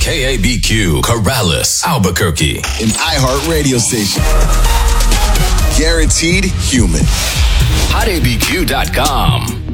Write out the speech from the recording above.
KABQ, Corrales, Albuquerque. An iHeart radio station. Guaranteed human. HotABQ.com.